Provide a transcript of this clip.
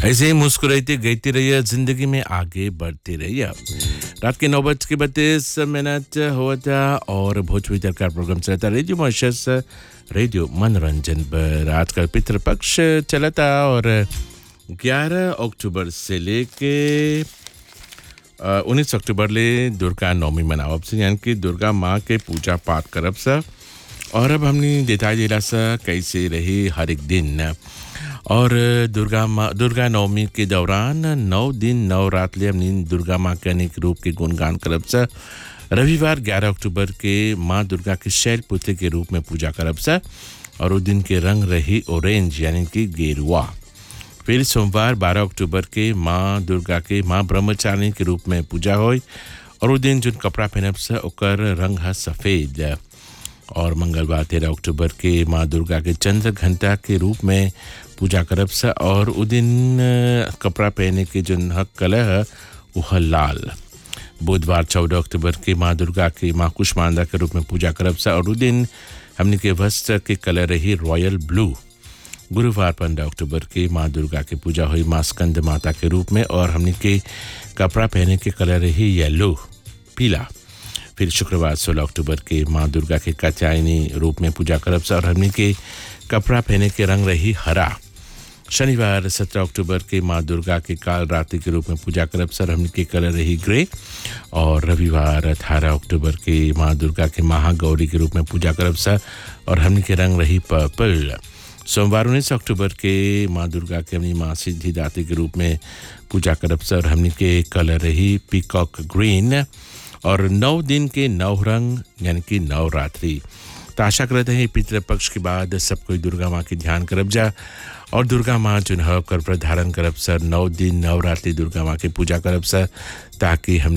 ऐसे ही मुस्कुराते गाते रहिए, जिंदगी में आगे बढ़ते रहिए। रात के 9:32 हुआ था और भोजपुरी का प्रोग्राम चलता रेडियो मॉरिशस, रेडियो मनोरंजन पर। आजकल पितृपक्ष चला था और 11 अक्टूबर से लेके 19 अक्टूबर ले दुर्गा नवमी मनावब से, यानी कि दुर्गा माँ के पूजा पाठ करब सा। और अब हमने देता जिला सा कैसे रही हर एक दिन। और दुर्गा नवमी के दौरान 9 दिन 9 रात ले हमने दुर्गा माँ के अनेक रूप के गुणगान करब सा। रविवार 11 अक्टूबर के माँ दुर्गा के शैलपुत्री के रूप में पूजा करब सा और उस दिन के रंग रही ऑरेंज यानी कि गेरुआ। फिर सोमवार 12 अक्टूबर के माँ दुर्गा के माँ ब्रह्मचारिणी के रूप में पूजा होई और उस दिन जो कपड़ा पहनब सा ओकर रंग है सफ़ेद। और मंगलवार 13 अक्टूबर के माँ दुर्गा के चंद्र घंटा के रूप में पूजा करब सा और उस दिन कपड़ा पहने के जो कलर है वह लाल। बुधवार 14 अक्टूबर के माँ दुर्गा के माँ कुष्मांडा के रूप में पूजा करब सा और उस दिन हमने के वस्त्र के कलर रही रॉयल ब्लू। गुरुवार 15 अक्टूबर के माँ दुर्गा की पूजा हुई माँ स्कंद माता के रूप में और हमने के कपड़ा पहने के कलर रही येलो पीला। फिर शुक्रवार 16 अक्टूबर के माँ दुर्गा के कात्यायनी रूप में पूजा करब सा और हमने के कपड़ा पहने के रंग रही हरा। शनिवार 17 अक्टूबर के माँ दुर्गा के काल रात्रि के रूप में पूजा करब सा और हमने के कलर रही ग्रे। और रविवार 18 अक्टूबर के माँ दुर्गा के महागौरी के रूप में पूजा करब सा और हमने के रंग रही पर्पल। सोमवार 19 अक्टूबर के माँ दुर्गा के अपनी माँ सिद्धिदात्री के रूप में पूजा करब सा और हमने के कलर रही पीकॉक ग्रीन। और 9 दिन के 9 रंग यानी कि नवरात्रि। तो आशा करते हैं पितृपक्ष के बाद सब कोई दुर्गा माँ की ध्यान करब जा और दुर्गा माँ जो है कर धारण करब सर 9 दिन नवरात्रि दुर्गा माँ की पूजा करब सर ताकि हम